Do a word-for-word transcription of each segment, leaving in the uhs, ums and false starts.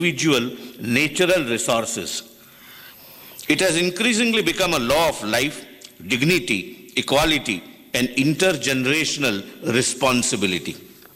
individual natural resources. It has increasingly become a law of life, dignity, equality, and intergenerational responsibility.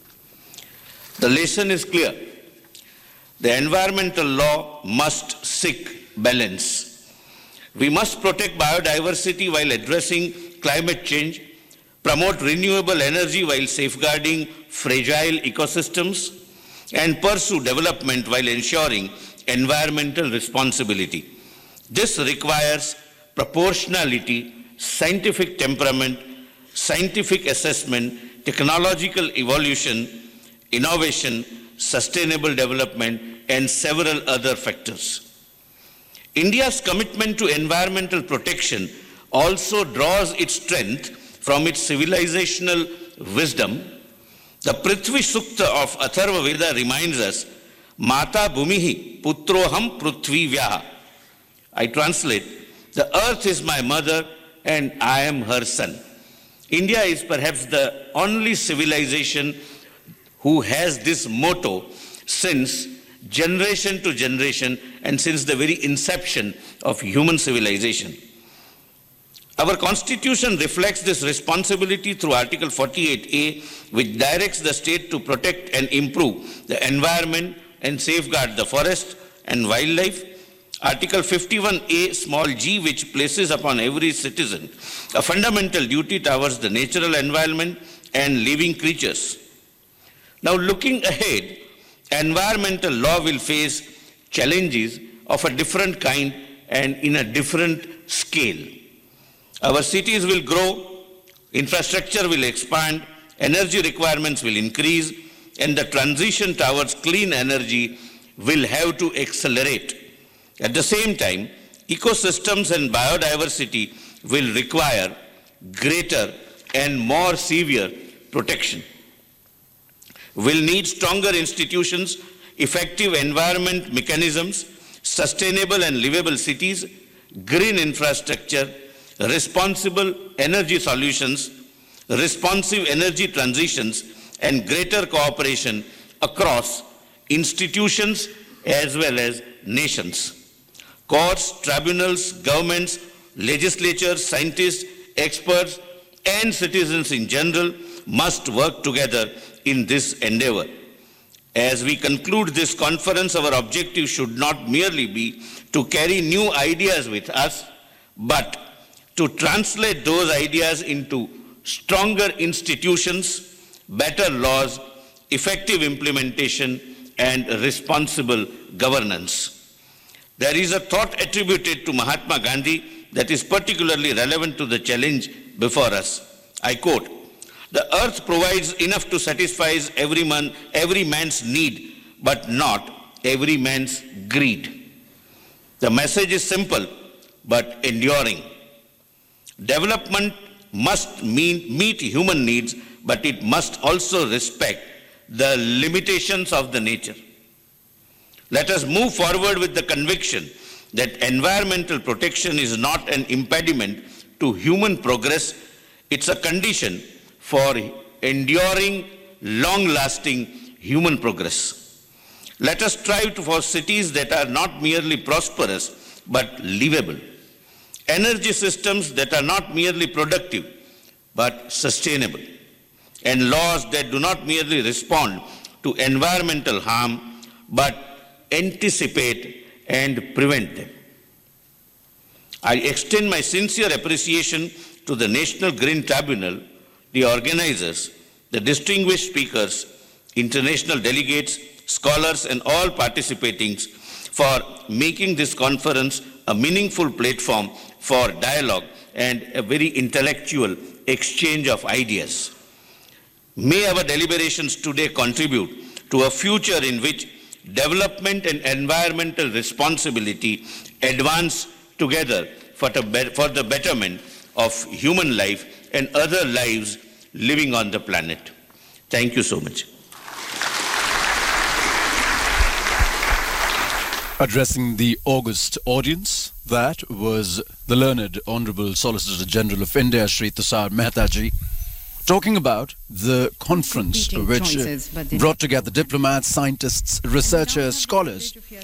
The lesson is clear. The environmental law must seek balance. We must protect biodiversity while addressing climate change, promote renewable energy while safeguarding fragile ecosystems, and pursue development while ensuring environmental responsibility. This requires proportionality, scientific temperament, scientific assessment, technological evolution, innovation, sustainable development, and several other factors. India's commitment to environmental protection also draws its strength from its civilizational wisdom. The Prithvi Sukta of Atharva Veda reminds us, Mata Bhumihi Putroham Prithvi Vyaha. I translate, the earth is my mother and I am her son. India is perhaps the only civilization who has this motto since generation to generation and since the very inception of human civilization. Our constitution reflects this responsibility through Article forty-eight A, which directs the state to protect and improve the environment and safeguard the forest and wildlife. Article fifty-one A small g, which places upon every citizen a fundamental duty towards the natural environment and living creatures. Now, looking ahead, environmental law will face challenges of a different kind and in a different scale. Our cities will grow, infrastructure will expand, energy requirements will increase, and the transition towards clean energy will have to accelerate. At the same time, ecosystems and biodiversity will require greater and more severe protection. We'll need stronger institutions, effective environment mechanisms, sustainable and livable cities, green infrastructure, responsible energy solutions, responsive energy transitions, and greater cooperation across institutions as well as nations. Courts, tribunals, governments, legislatures, scientists, experts, and citizens in general must work together in this endeavor. As we conclude this conference, our objective should not merely be to carry new ideas with us, but to translate those ideas into stronger institutions, better laws, effective implementation, and responsible governance. There is a thought attributed to Mahatma Gandhi that is particularly relevant to the challenge before us. I quote, "The earth provides enough to satisfy every man, every man's need, but not every man's greed." The message is simple, but enduring. Development must mean, meet human needs, but it must also respect the limitations of the nature. Let us move forward with the conviction that environmental protection is not an impediment to human progress. It's a condition for enduring, long-lasting human progress. Let us strive for cities that are not merely prosperous, but livable. Energy systems that are not merely productive, but sustainable. And laws that do not merely respond to environmental harm, but anticipate and prevent them. I extend my sincere appreciation to the National Green Tribunal, the organizers, the distinguished speakers, international delegates, scholars, and all participating for making this conference a meaningful platform for dialogue and a very intellectual exchange of ideas. May our deliberations today contribute to a future in which development and environmental responsibility advance together for the betterment of human life and other lives living on the planet. Thank you so much. Addressing the august audience, that was the learned Honorable Solicitor General of India, Shri Tushar Mehta ji. talking about the conference Competing which uh, choices, but they- brought together diplomats, scientists, researchers, scholars